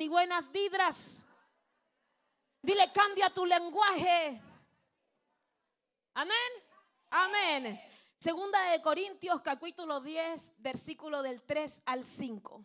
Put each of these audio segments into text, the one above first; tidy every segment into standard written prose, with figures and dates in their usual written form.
ni buenas vibras. Dile, cambia tu lenguaje. Amén. Amén. Segunda de Corintios, capítulo 10, versículo del 3 al 5.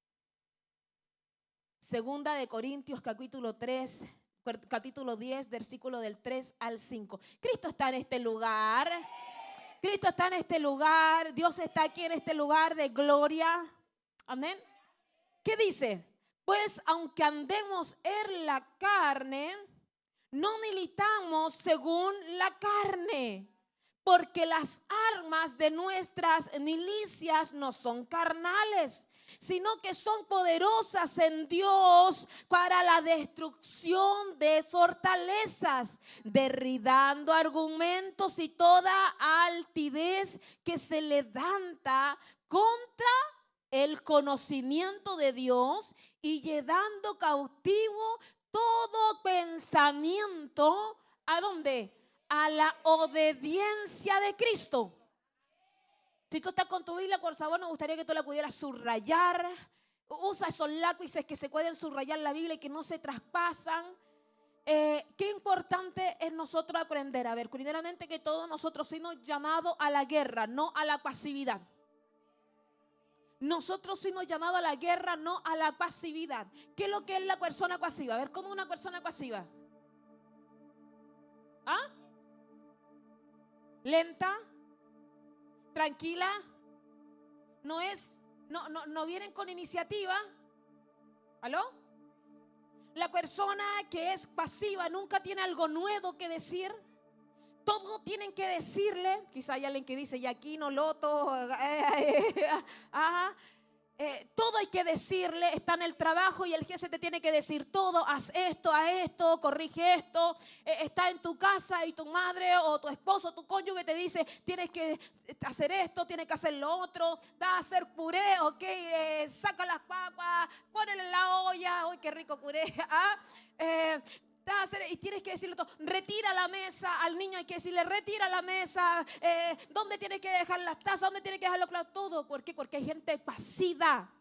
Segunda de Corintios, capítulo 10, versículo del 3 al 5. Cristo está en este lugar. Cristo está en este lugar. Dios está aquí en este lugar de gloria. Amén. ¿Qué dice? Pues aunque andemos en la carne, no militamos según la carne, porque las armas de nuestras milicias no son carnales, sino que son poderosas en Dios para la destrucción de fortalezas, derribando argumentos y toda altivez que se levanta contra el conocimiento de Dios y llevando cautivo todo pensamiento, ¿a dónde? A la obediencia de Cristo. Si tú estás con tu Biblia, por favor, nos gustaría que tú la pudieras subrayar. Usa esos lápices que se pueden subrayar la Biblia y que no se traspasan. Qué importante es nosotros aprender. A ver, primeramente que todos nosotros somos llamados a la guerra, no a la pasividad. Nosotros somos llamados a la guerra, no a la pasividad. ¿Qué es lo que es la persona pasiva? A ver, ¿cómo es una persona pasiva? ¿Ah? Lenta, tranquila, no vienen con iniciativa. ¿Aló? La persona que es pasiva nunca tiene algo nuevo que decir. Todo tienen que decirle. Quizá hay alguien que dice Yaquino, Loto, todo hay que decirle. Está en el trabajo y el jefe te tiene que decir todo. Haz esto, corrige esto. Está en tu casa y tu madre o tu esposo, tu cónyuge te dice tienes que hacer esto, tienes que hacer lo otro. Da a hacer puré, ok, saca las papas, ponle en la olla. Uy, qué rico puré. Y tienes que decirle todo. Retira la mesa. Al niño hay que decirle retira la mesa. ¿Dónde tienes que dejar las tazas? ¿Dónde tienes que dejar los platos? Todo. ¿Por qué? Porque hay gente pasiva.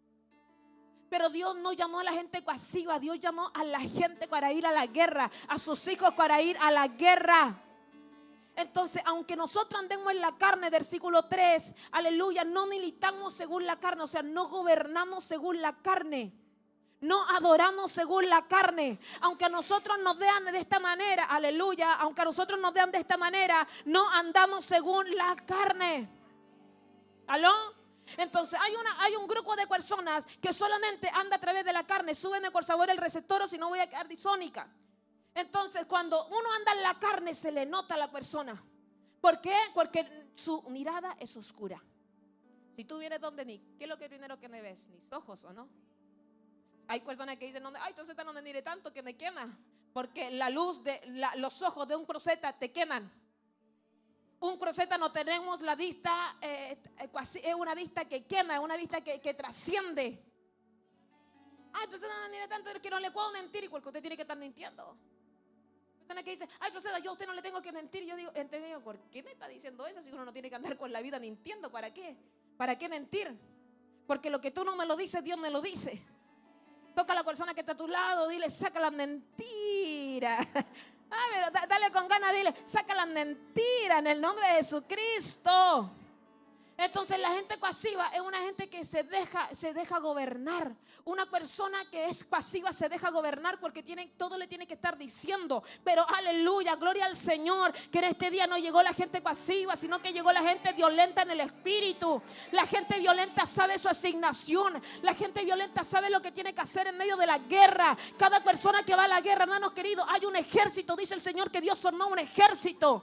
Pero Dios no llamó a la gente pasiva. Dios llamó a la gente para ir a la guerra, a sus hijos para ir a la guerra. Entonces, aunque nosotros andemos en la carne, versículo 3, aleluya, no militamos según la carne, o sea, no gobernamos según la carne. No adoramos según la carne. Aunque a nosotros nos vean de esta manera, aleluya, aunque a nosotros nos vean de esta manera, no andamos según la carne. ¿Aló? Entonces hay un grupo de personas que solamente anda a través de la carne. Súbeme por favor el receptor o si no voy a quedar disónica. Entonces cuando uno anda en la carne se le nota a la persona. ¿Por qué? Porque su mirada es oscura. Si tú vienes donde ni, ¿qué es lo que primero que me ves? ¿Mis ojos o no? Hay personas que dicen, ay, entonces no me mire tanto que me quema. Porque la luz de los ojos de un profeta te queman. Un profeta no tenemos la vista, es una vista que quema, es una vista que trasciende. Entonces no me mire tanto que no le puedo mentir. Y porque usted tiene que estar mintiendo. Personas que dicen, ay, profeta, yo a usted no le tengo que mentir. Yo digo, entendido, ¿por qué me está diciendo eso? Si uno no tiene que andar con la vida mintiendo, ¿para qué? ¿Para qué mentir? Porque lo que tú no me lo dices, Dios me lo dice. Toca a la persona que está a tu lado, dile, saca la mentira. Pero dale con ganas, dile, saca la mentira en el nombre de Jesucristo. Entonces la gente pasiva es una gente que se deja gobernar. Una persona que es pasiva se deja gobernar porque todo le tiene que estar diciendo. Pero aleluya, gloria al Señor, que en este día no llegó la gente pasiva, sino que llegó la gente violenta en el espíritu. La gente violenta sabe su asignación. La gente violenta sabe lo que tiene que hacer en medio de la guerra. Cada persona que va a la guerra, hermanos queridos, hay un ejército. Dice el Señor que Dios formó un ejército.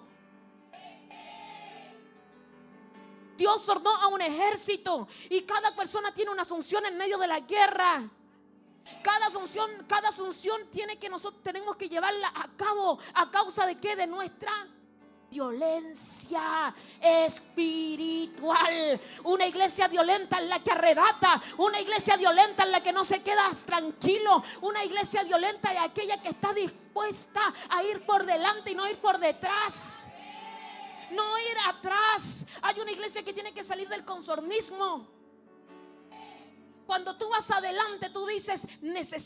Dios formó a un ejército y cada persona tiene una función en medio de la guerra. Cada función tiene que nosotros tenemos que llevarla a cabo. ¿A causa de qué? De nuestra violencia espiritual. Una iglesia violenta en la que arrebata. Una iglesia violenta en la que no se queda tranquilo. Una iglesia violenta es aquella que está dispuesta a ir por delante y no ir por detrás. No ir atrás. Hay una iglesia que tiene que salir del conformismo. Cuando tú vas adelante, tú dices, necesito